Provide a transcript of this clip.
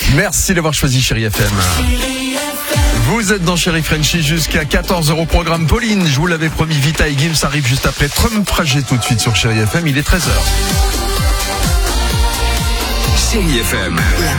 Merci d'avoir choisi Chérie FM. Vous êtes dans Chérie Frenchie jusqu'à 14h au programme. Pauline, je vous l'avais promis, Vita et Gims arrive juste après Trump Fragé tout de suite sur Chérie FM. Il est 13h. Chérie FM. La